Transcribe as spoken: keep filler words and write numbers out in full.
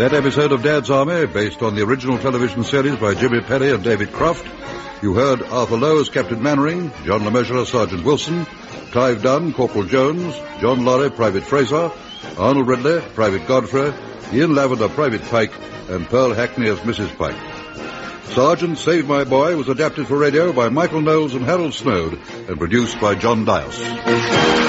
that episode of Dad's Army, based on the original television series by Jimmy Perry and David Croft, you heard Arthur Lowe as Captain Mannering, John LeMessurier as Sergeant Wilson, Clive Dunn, Corporal Jones, John Lorry, Private Fraser, Arnold Ridley, Private Godfrey, Ian Lavender, Private Pike, and Pearl Hackney as Missus Pike. Sergeant Save My Boy was adapted for radio by Michael Knowles and Harold Snowd and produced by John Dias.